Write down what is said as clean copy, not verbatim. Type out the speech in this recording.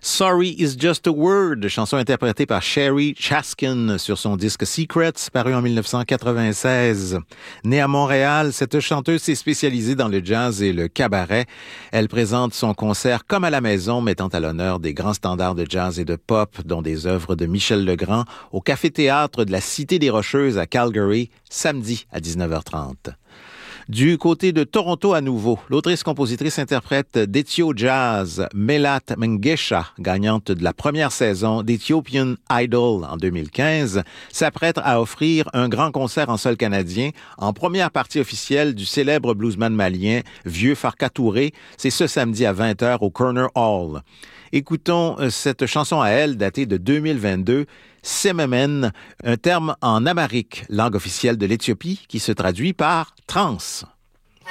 Sorry is just a word, chanson interprétée par Sherry Chaskin sur son disque Secrets, paru en 1996. Née à Montréal, cette chanteuse s'est spécialisée dans le jazz et le cabaret. Elle présente son concert comme à la maison, mettant à l'honneur des grands standards de jazz et de pop, dont des œuvres de Michel Legrand, au Café-Théâtre de la Cité des Rocheuses à Calgary, samedi à 19h30. Du côté de Toronto à nouveau, l'autrice-compositrice-interprète d'Ethio Jazz, Melat Mengesha, gagnante de la première saison d'Ethiopian Idol en 2015, s'apprête à offrir un grand concert en sol canadien en première partie officielle du célèbre bluesman malien Vieux Farka Touré. C'est ce samedi à 20h au Corner Hall. Écoutons cette chanson à elle, datée de 2022, Sememen, un terme en amharique, langue officielle de l'Éthiopie, qui se traduit par « trans ».